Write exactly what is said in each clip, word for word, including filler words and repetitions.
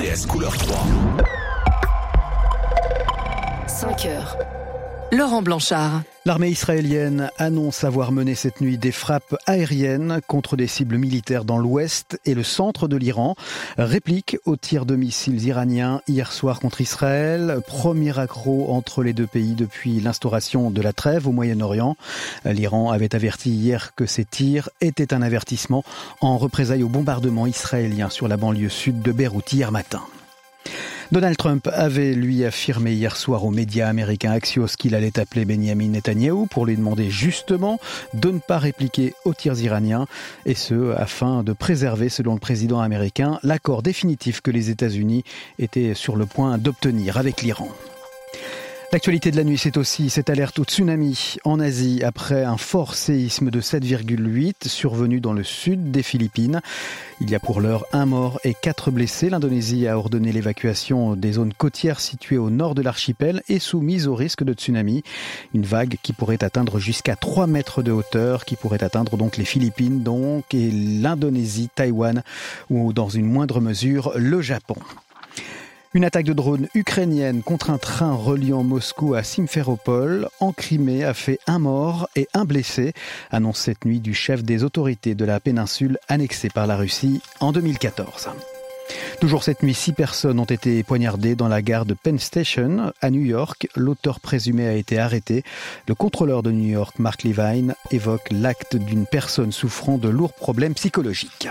S couleur trois. cinq heures. Laurent Blanchard. L'armée israélienne annonce avoir mené cette nuit des frappes aériennes contre des cibles militaires dans l'ouest et le centre de l'Iran. Réplique aux tirs de missiles iraniens hier soir contre Israël. Premier accroc entre les deux pays depuis l'instauration de la trêve au Moyen-Orient. L'Iran avait averti hier que ces tirs étaient un avertissement en représailles au bombardement israélien sur la banlieue sud de Beyrouth hier matin. Donald Trump avait, lui, affirmé hier soir aux médias américains Axios qu'il allait appeler Benyamin Netanyahou pour lui demander justement de ne pas répliquer aux tirs iraniens, et ce, afin de préserver, selon le président américain, l'accord définitif que les États-Unis étaient sur le point d'obtenir avec l'Iran. L'actualité de la nuit, c'est aussi cette alerte au tsunami en Asie après un fort séisme de sept virgule huit survenu dans le sud des Philippines. Il y a pour l'heure un mort et quatre blessés. L'Indonésie a ordonné l'évacuation des zones côtières situées au nord de l'archipel et soumises au risque de tsunami. Une vague qui pourrait atteindre jusqu'à trois mètres de hauteur, qui pourrait atteindre donc les Philippines donc et l'Indonésie, Taïwan ou dans une moindre mesure le Japon. Une attaque de drone ukrainienne contre un train reliant Moscou à Simferopol en Crimée a fait un mort et un blessé, annonce cette nuit du chef des autorités de la péninsule annexée par la Russie en deux mille quatorze. Toujours cette nuit, six personnes ont été poignardées dans la gare de Penn Station à New York. L'auteur présumé a été arrêté. Le contrôleur de New York, Mark Levine, évoque l'acte d'une personne souffrant de lourds problèmes psychologiques.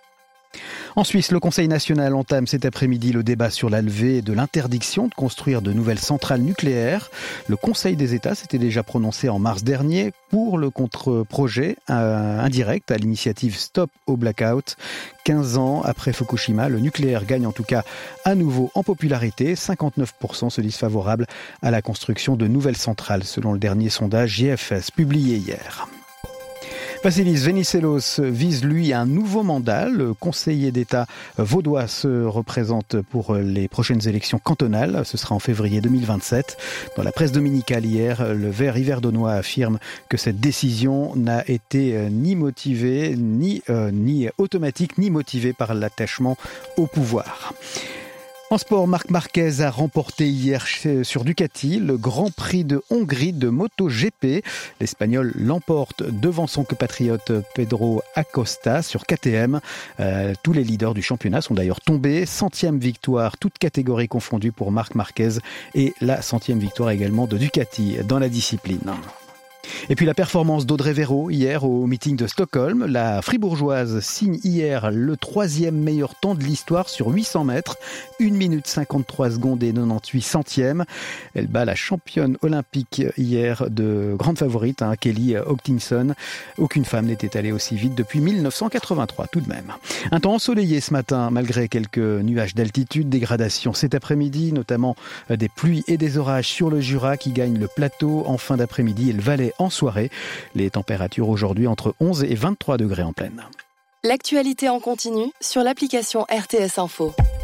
En Suisse, le Conseil national entame cet après-midi le débat sur la levée de l'interdiction de construire de nouvelles centrales nucléaires. Le Conseil des États s'était déjà prononcé en mars dernier pour le contre-projet euh, indirect à l'initiative Stop au Blackout. quinze ans après Fukushima, le nucléaire gagne en tout cas à nouveau en popularité. cinquante-neuf pour cent se disent favorables à la construction de nouvelles centrales, selon le dernier sondage J F S publié hier. Vassilis Venizelos vise, lui, un nouveau mandat. Le conseiller d'État vaudois se représente pour les prochaines élections cantonales. Ce sera en février deux mille vingt-sept. Dans la presse dominicale hier, le Vert Yverdonnois affirme que cette décision n'a été ni motivée, ni, euh, ni automatique, ni motivée par l'attachement au pouvoir. En sport, Marc Marquez a remporté hier sur Ducati le Grand Prix de Hongrie de MotoGP. L'Espagnol l'emporte devant son compatriote Pedro Acosta sur K T M. Euh, tous les leaders du championnat sont d'ailleurs tombés. Centième victoire, toutes catégories confondues pour Marc Marquez et la centième victoire également de Ducati dans la discipline. Et puis la performance d'Audrey Véro hier au meeting de Stockholm. La fribourgeoise signe hier le troisième meilleur temps de l'histoire sur huit cents mètres. une minute cinquante-trois secondes et quatre-vingt-dix-huit centièmes. Elle bat la championne olympique hier de grande favorite, hein, Kelly Hopkinson. Aucune femme n'était allée aussi vite depuis mille neuf cent quatre-vingt-trois tout de même. Un temps ensoleillé ce matin malgré quelques nuages d'altitude. Dégradation cet après-midi, notamment des pluies et des orages sur le Jura qui gagnent le plateau en fin d'après-midi et le Valais en soirée. Les températures aujourd'hui entre onze et vingt-trois degrés en pleine. L'actualité en continu sur l'application R T S Info.